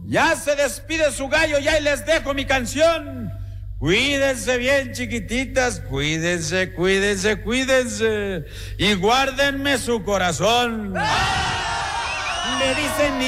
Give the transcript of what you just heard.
Ya se despide su gallo, ya y les dejo mi canción. Cuídense bien, chiquititas, cuídense, cuídense, cuídense. Y guárdenme su corazón. Le dicen